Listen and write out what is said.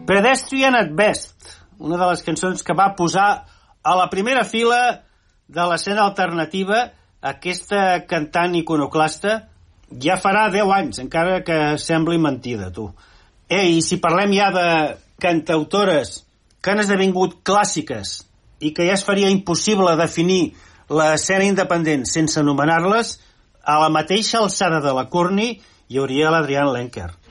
Pedestrian at Best, una de les cançons que va posar a la primera fila de l'escena alternativa aquesta cantant iconoclasta. Ja farà 10 anys, encara que sembli mentida, tu. I si parlem ja de cantautores que han esdevingut clàssiques i que ja es faria impossible definir l'escena independent sense anomenar-les, a la mateixa alçada de la Courtney hi hauria l'Adrienne Lenker.